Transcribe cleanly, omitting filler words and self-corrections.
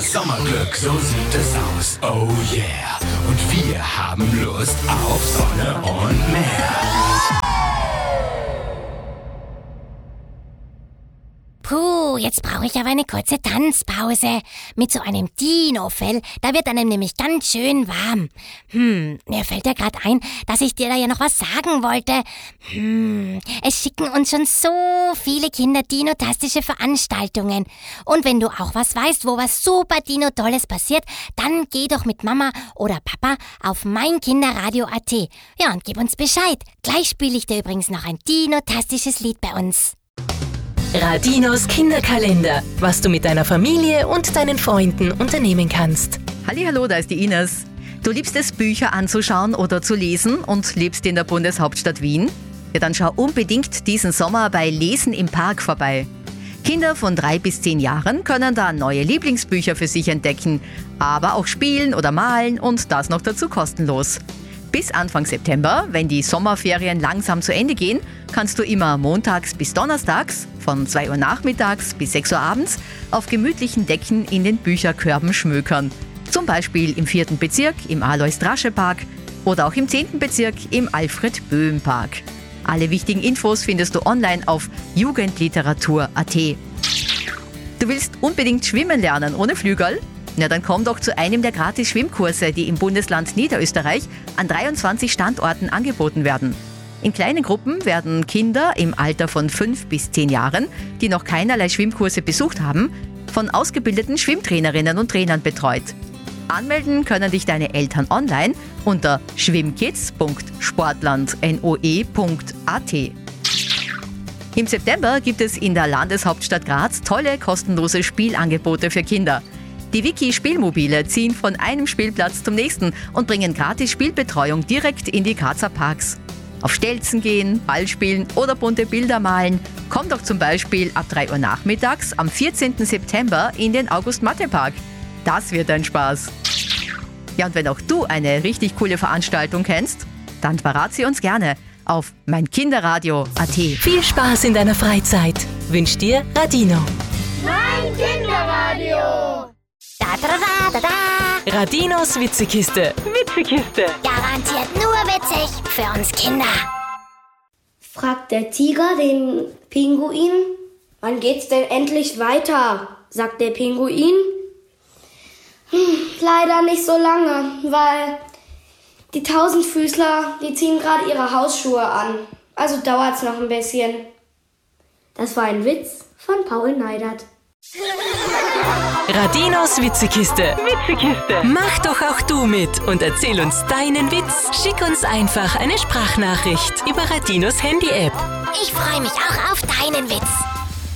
Sommerglück, so sieht es aus, oh yeah. Und wir haben Lust auf Sonne und Meer. Puh, jetzt brauche ich aber eine kurze Tanzpause. Mit so einem Dino-Fell, da wird einem nämlich ganz schön warm. Mir fällt ja gerade ein, dass ich dir da ja noch was sagen wollte. Es schicken uns schon so viele Kinder dinotastische Veranstaltungen. Und wenn du auch was weißt, wo was super Dino-Tolles passiert, dann geh doch mit Mama oder Papa auf meinkinderradio.at. Ja, und gib uns Bescheid. Gleich spiele ich dir übrigens noch ein dinotastisches Lied bei uns. Radinos Kinderkalender, was du mit deiner Familie und deinen Freunden unternehmen kannst. Hallihallo, da ist die Ines. Du liebst es, Bücher anzuschauen oder zu lesen und lebst in der Bundeshauptstadt Wien? Ja, dann schau unbedingt diesen Sommer bei Lesen im Park vorbei. Kinder von 3 bis 10 Jahren können da neue Lieblingsbücher für sich entdecken, aber auch spielen oder malen und das noch dazu kostenlos. Bis Anfang September, wenn die Sommerferien langsam zu Ende gehen, kannst du immer montags bis donnerstags von 2 Uhr nachmittags bis 6 Uhr abends auf gemütlichen Decken in den Bücherkörben schmökern. Zum Beispiel im 4. Bezirk im Alois-Drasche-Park oder auch im 10. Bezirk im Alfred-Böhm-Park. Alle wichtigen Infos findest du online auf jugendliteratur.at. Du willst unbedingt schwimmen lernen ohne Flügel? Na, dann komm doch zu einem der Gratis-Schwimmkurse, die im Bundesland Niederösterreich an 23 Standorten angeboten werden. In kleinen Gruppen werden Kinder im Alter von 5 bis 10 Jahren, die noch keinerlei Schwimmkurse besucht haben, von ausgebildeten Schwimmtrainerinnen und Trainern betreut. Anmelden können dich deine Eltern online unter schwimmkids.sportlandnoe.at. Im September gibt es in der Landeshauptstadt Graz tolle kostenlose Spielangebote für Kinder. Die Wiki-Spielmobile ziehen von einem Spielplatz zum nächsten und bringen gratis Spielbetreuung direkt in die Grazer Parks. Auf Stelzen gehen, Ball spielen oder bunte Bilder malen. Komm doch zum Beispiel ab 3 Uhr nachmittags am 14. September in den August-Matte-Park. Das wird ein Spaß. Ja, und wenn auch du eine richtig coole Veranstaltung kennst, dann verrat sie uns gerne auf meinkinderradio.at. Viel Spaß in deiner Freizeit wünscht dir Radino. Mein Kinderradio. Da, da, da, da, da. Radinos Witzekiste. Garantiert nur witzig für uns Kinder. Fragt der Tiger den Pinguin, wann geht's denn endlich weiter? Sagt der Pinguin, leider nicht so lange, weil die Tausendfüßler, die ziehen gerade ihre Hausschuhe an. Also dauert's noch ein bisschen. Das war ein Witz von Paul Neidert. Radinos Witzekiste. Mach doch auch du mit und erzähl uns deinen Witz. Schick uns einfach eine Sprachnachricht über Radinos Handy-App. Ich freue mich auch auf deinen Witz.